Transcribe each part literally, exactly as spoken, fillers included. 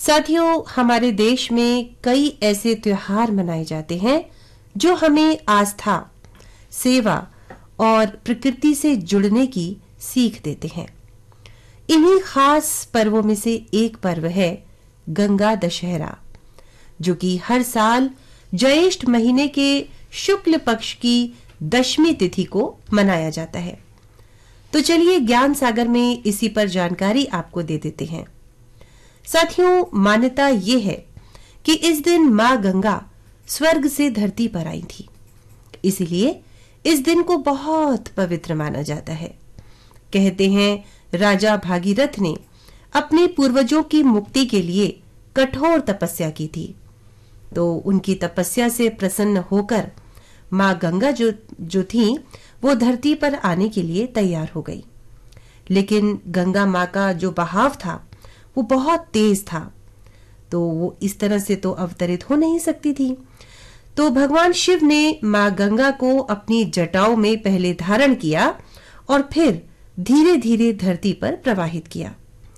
साथियों, हमारे देश में कई ऐसे त्योहार मनाए जाते हैं जो हमें आस्था, सेवा और प्रकृति से जुड़ने की सीख देते हैं। इन्हीं खास पर्वों में से एक पर्व है गंगा दशहरा, जो कि हर साल ज्येष्ठ महीने के शुक्ल पक्ष की दशमी तिथि को मनाया जाता है। तो चलिए ज्ञान सागर में इसी पर जानकारी आपको दे देते हैं। साथियों, मान्यता ये है कि इस दिन मां गंगा स्वर्ग से धरती पर आई थी, इसलिए इस दिन को बहुत पवित्र माना जाता है। कहते हैं राजा भागीरथ ने अपने पूर्वजों की मुक्ति के लिए कठोर तपस्या की थी, तो उनकी तपस्या से प्रसन्न होकर मां गंगा जो जो थी वो धरती पर आने के लिए तैयार हो गई। लेकिन गंगा मां का जो बहाव था वो बहुत तेज था, तो वो इस तरह से तो अवतरित हो नहीं सकती थी। तो भगवान शिव ने मां गंगा को अपनी जटाओं में पहले धारण किया और फिर धीरे धीरे धरती पर प्रवाहित किया।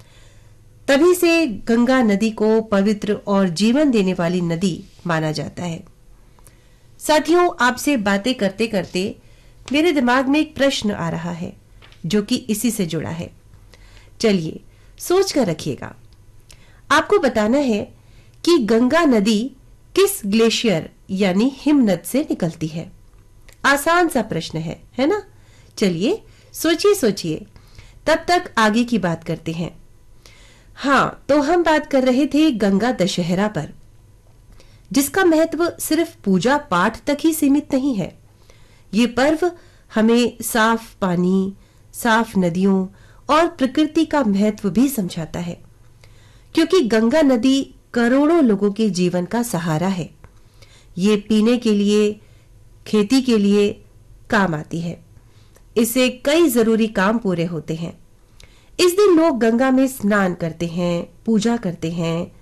तभी से गंगा नदी को पवित्र और जीवन देने वाली नदी माना जाता है। साथियों, आपसे बातें करते करते मेरे दिमाग में एक प्रश्न आ रहा है जो कि इसी से जुड़ा है। चलिए सोच कर रखिएगा। आपको बताना है कि गंगा नदी किस ग्लेशियर यानी हिमनद से निकलती है। आसान सा प्रश्न है, है ना? चलिए सोचिए सोचिए, तब तक आगे की बात करते हैं। हाँ, तो हम बात कर रहे थे गंगा दशहरा पर, जिसका महत्व सिर्फ पूजा पाठ तक ही सीमित नहीं है। ये पर्व हमें साफ पानी, साफ नदियों और प्रकृति का महत्व भी समझाता है, क्योंकि गंगा नदी करोड़ों लोगों के जीवन का सहारा है। ये पीने के लिए, खेती के लिए काम आती है। इससे कई जरूरी काम पूरे होते हैं। इस दिन लोग गंगा में स्नान करते हैं, पूजा करते हैं,